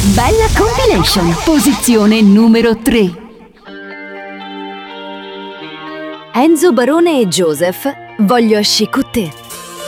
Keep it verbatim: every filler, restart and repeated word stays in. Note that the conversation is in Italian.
Bella Compilation, posizione numero tre. Enzo Barone e Joseph, voglio esci con te.